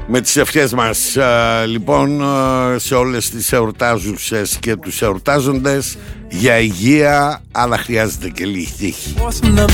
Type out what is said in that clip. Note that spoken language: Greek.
Με τις ευχές μας λοιπόν σε όλες τις εορτάζουσες και τους εορτάζοντες για υγεία, αλλά χρειάζεται και λίγη τύχη.